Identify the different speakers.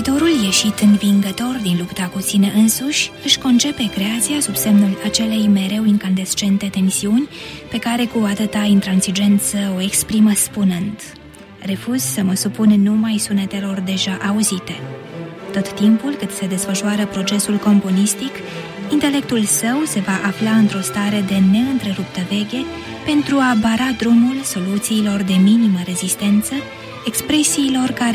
Speaker 1: Scriitorul, ieșit învingător din lupta cu sine însuși, își concepe creația sub semnul acelei mereu incandescente tensiuni pe care cu atâta intransigență o exprimă spunând: refuz să mă supun numai sunetelor deja auzite. Tot timpul cât se desfășoară procesul componistic, intelectul său se va afla într-o stare de neîntreruptă veche pentru a bara drumul soluțiilor de minimă rezistență, expresiilor care